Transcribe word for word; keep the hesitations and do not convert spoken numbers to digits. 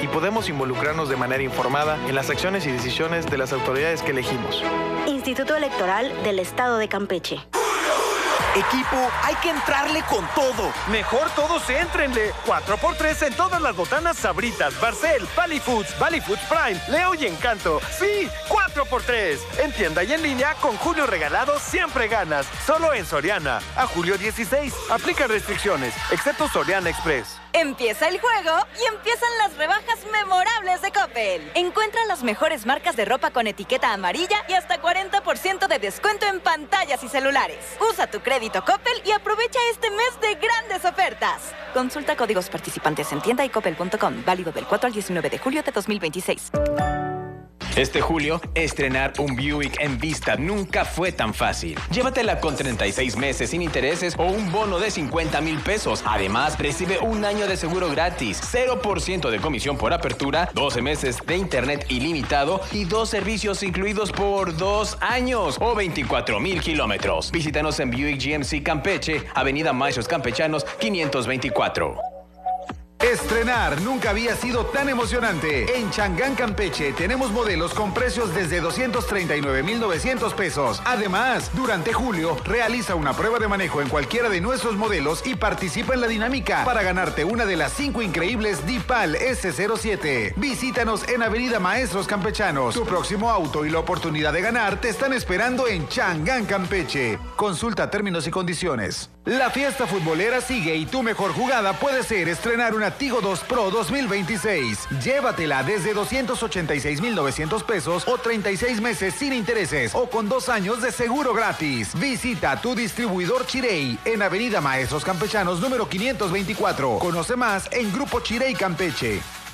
y podemos involucrarnos de manera informada en las acciones y decisiones de las autoridades que elegimos. Instituto Electoral del Estado de Campeche. Equipo, hay que entrarle con todo. Mejor todos éntrenle. cuatro por tres en todas las botanas Sabritas, Barcel, Valley Foods, Valley Foods Prime, Leo y Encanto. Sí, cuatro por tres. En tienda y en línea, con Julio Regalado siempre ganas. Solo en Soriana. A julio dieciséis. Aplica restricciones, excepto Soriana Express. Empieza el juego y empiezan las rebajas memorables de Coppel. Encuentra las mejores marcas de ropa con etiqueta amarilla y hasta cuarenta por ciento de descuento en pantallas y celulares. Usa tu crédito Coppel y aprovecha este mes de grandes ofertas. Consulta códigos participantes en tienda y coppel punto com. Válido del cuatro al diecinueve de julio de dos mil veintiséis. Este julio, estrenar un Buick Envista nunca fue tan fácil. Llévatela con treinta y seis meses sin intereses o un bono de cincuenta mil pesos. Además, recibe un año de seguro gratis, cero por ciento de comisión por apertura, doce meses de internet ilimitado y dos servicios incluidos por dos años o veinticuatro mil kilómetros. Visítanos en Buick G M C Campeche, Avenida Maestros Campechanos, quinientos veinticuatro. Estrenar nunca había sido tan emocionante. En Changán, Campeche, tenemos modelos con precios desde doscientos treinta y nueve mil novecientos pesos. Además, durante julio, realiza una prueba de manejo en cualquiera de nuestros modelos y participa en la dinámica para ganarte una de las cinco increíbles Dipal S cero siete. Visítanos en Avenida Maestros Campechanos. Tu próximo auto y la oportunidad de ganar te están esperando en Changán, Campeche. Consulta términos y condiciones. La fiesta futbolera sigue y tu mejor jugada puede ser estrenar una Tigo dos Pro dos mil veintiséis. Llévatela desde doscientos ochenta y seis mil novecientos pesos o treinta y seis meses sin intereses o con dos años de seguro gratis. Visita tu distribuidor Chirey en Avenida Maestros Campechanos número quinientos veinticuatro. Conoce más en Grupo Chirey Campeche.